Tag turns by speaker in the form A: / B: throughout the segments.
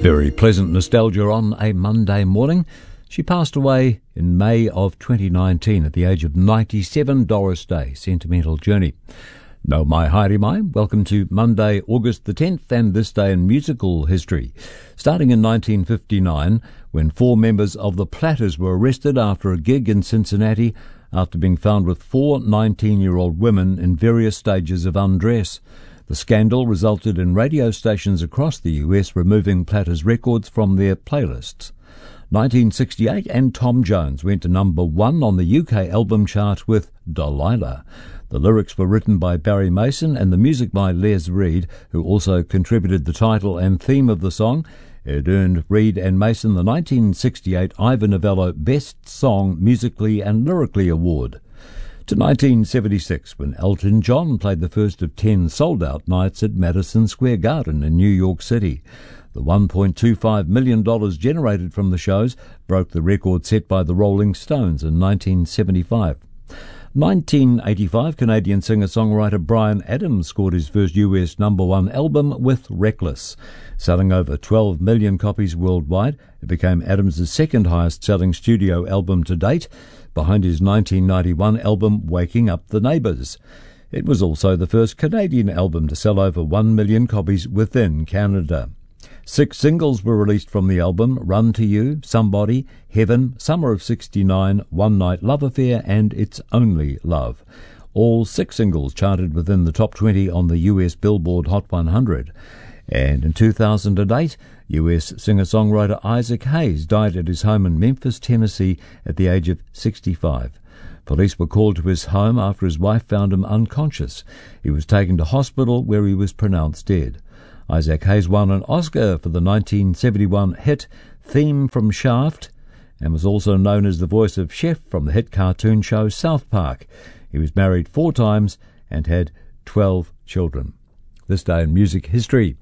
A: Very pleasant nostalgia on a Monday morning. She passed away in May of 2019 at the age of 97. Doris Day, Sentimental Journey. No mai haere mai. Welcome to Monday, August the 10th, and this day in musical history. Starting in 1959, when 4 members of the Platters were arrested after a gig in Cincinnati after being found with 4 19-year-old women in various stages of undress. The scandal resulted in radio stations across the US removing Platters records from their playlists. 1968, and Tom Jones went to number 1 on the UK album chart with Delilah. The lyrics were written by Barry Mason and the music by Les Reed, who also contributed the title and theme of the song. It earned Reed and Mason the 1968 Ivor Novello Best Song Musically and Lyrically Award. To 1976, when Elton John played the first of 10 sold-out nights at Madison Square Garden in New York City. The $1.25 million generated from the shows broke the record set by the Rolling Stones in 1975. 1985, Canadian singer-songwriter Bryan Adams scored his first US number 1 album with Reckless. Selling over 12 million copies worldwide, it became Adams' second highest-selling studio album to date, behind his 1991 album Waking Up the Neighbours. It was also the first Canadian album to sell over 1 million copies within Canada. 6 singles were released from the album: Run to You, Somebody, Heaven, Summer of '69, One Night Love Affair, and It's Only Love. All 6 singles charted within the top 20 on the US Billboard Hot 100. And in 2008, US singer-songwriter Isaac Hayes died at his home in Memphis, Tennessee at the age of 65. Police were called to his home after his wife found him unconscious. He was taken to hospital where he was pronounced dead. Isaac Hayes won an Oscar for the 1971 hit Theme from Shaft and was also known as the voice of Chef from the hit cartoon show South Park. He was married 4 times and had 12 children. This day in music history.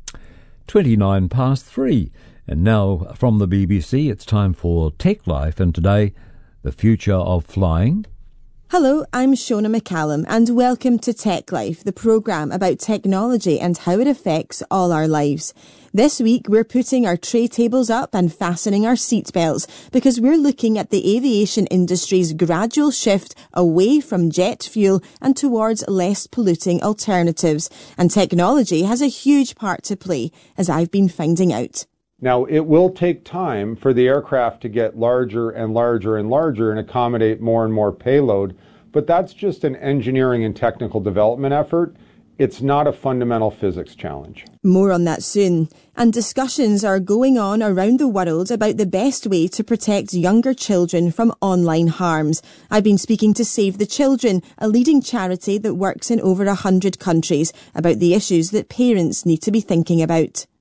A: 29 past 3. And now from the BBC, it's time for Tech Life, and today, the future of flying.
B: Hello, I'm Shona McCallum and welcome to Tech Life, the programme about technology and how it affects all our lives. This week we're putting our tray tables up and fastening our seatbelts because we're looking at the aviation industry's gradual shift away from jet fuel and towards less polluting alternatives. And technology has a huge part to play, as I've been finding out.
C: Now, it will take time for the aircraft to get larger and larger and larger and accommodate more and more payload, but that's just an engineering and technical development effort. It's not a fundamental physics challenge.
B: More on that soon. And discussions are going on around the world about the best way to protect younger children from online harms. I've been speaking to Save the Children, a leading charity that works in over 100 countries, about the issues that parents need to be thinking about.